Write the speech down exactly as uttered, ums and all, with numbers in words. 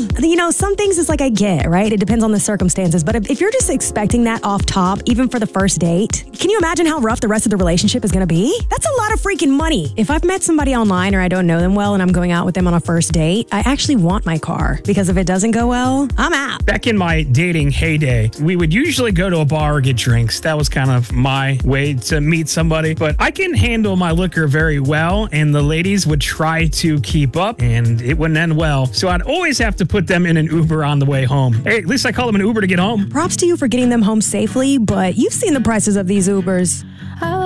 you know, some things it's like I get, right? It depends on the circumstances. But if, if you're just expecting that off top, even for the first date, can you imagine how rough the rest of the relationship is going to be? That's a lot of freaking money. If I've met somebody online or I don't know them well and I'm going out with them on a first date, I actually want my car because if it doesn't go well, I'm out. Back in my dating heyday, we would usually go to a bar or get drinks. That was kind of my way to meet somebody. But I can handle my liquor very well, and the ladies would try to keep up, and it wouldn't end well. So I'd always have to put them in an Uber on the way home. Hey, at least I call them an Uber to get home. Props to you for getting them home safely, but you've seen the prices of these Ubers. I